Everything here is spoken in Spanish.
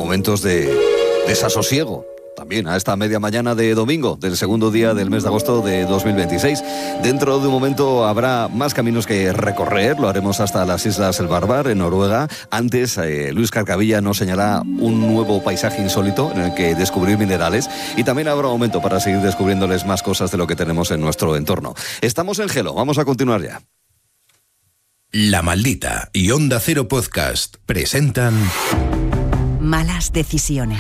momentos de desasosiego. También a esta media mañana de domingo, del segundo día del mes de agosto de 2026. Dentro de un momento habrá más caminos que recorrer, lo haremos hasta las Islas El Barbar, en Noruega. Antes, Luis Carcavilla nos señala un nuevo paisaje insólito en el que descubrir minerales, y también habrá momento para seguir descubriéndoles más cosas de lo que tenemos en nuestro entorno. Estamos en Gelo, vamos a continuar ya. La Maldita y Onda Cero Podcast presentan Malas decisiones.